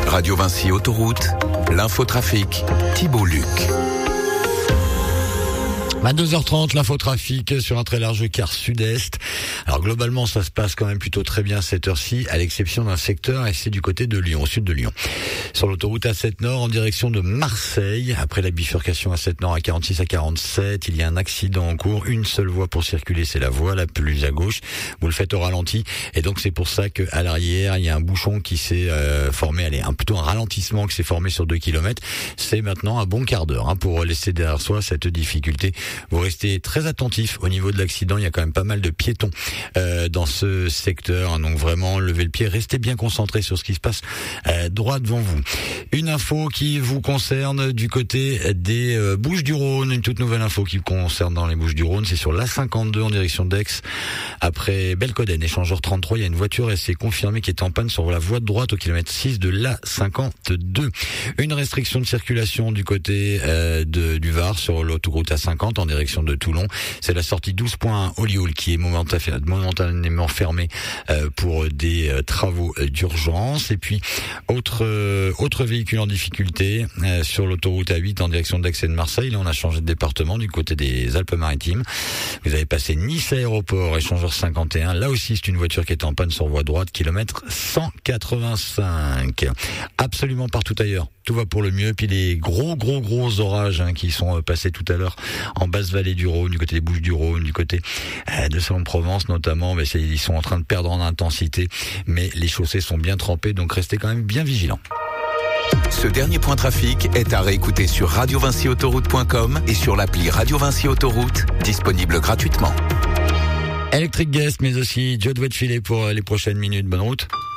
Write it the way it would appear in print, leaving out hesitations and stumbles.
Radio Vinci Autoroute, l'infotrafic, Thibault Luc. 22h30, l'infotrafic sur un très large quart sud-est. Alors globalement, ça se passe quand même plutôt très bien cette heure-ci, à l'exception d'un secteur, et c'est du côté de Lyon, au sud de Lyon. Sur l'autoroute A7 Nord, en direction de Marseille, après la bifurcation A7 Nord à 46 à 47, il y a un accident en cours. Une seule voie pour circuler, c'est la voie la plus à gauche. Vous le faites au ralenti, et donc c'est pour ça qu'à l'arrière, il y a un bouchon qui s'est formé, plutôt un ralentissement qui s'est formé sur 2 km. C'est maintenant un bon quart d'heure pour laisser derrière soi cette difficulté. Vous restez très attentif au niveau de l'accident, il y a quand même pas mal de piétons dans ce secteur, donc vraiment levez le pied, restez bien concentré sur ce qui se passe droit devant vous. Une info qui vous concerne du côté des Bouches-du-Rhône, une toute nouvelle info qui vous concerne dans les Bouches-du-Rhône, c'est sur l'A52 en direction d'Aix, après Belcoden, échangeur 33, il y a une voiture et c'est confirmé qui est en panne sur la voie de droite au kilomètre 6 de l'A52. Une restriction de circulation du côté du Var sur l'autoroute A50 en direction de Toulon. C'est la sortie 12.1 Olioul qui est momentanément fermée pour des travaux d'urgence. Et puis autre véhicule en difficulté sur l'autoroute A8 en direction d'Aix et de Marseille. Là, on a changé de département du côté des Alpes-Maritimes. Vous avez passé Nice Aéroport, échangeur 51. Là aussi, c'est une voiture qui est en panne sur voie droite, kilomètre 185. Absolument partout ailleurs, tout va pour le mieux. Puis les gros orages qui sont passés tout à l'heure en basse vallée du Rhône, du côté des Bouches-du-Rhône, du côté de Salon-de-Provence notamment, ils sont en train de perdre en intensité, mais les chaussées sont bien trempées, donc restez quand même bien vigilants. Ce dernier point trafic est à réécouter sur radiovinciautoroute.com et sur l'appli Radio Vinci Autoroute, disponible gratuitement. Electric Guest, mais aussi Joe Filet pour les prochaines minutes. Bonne route.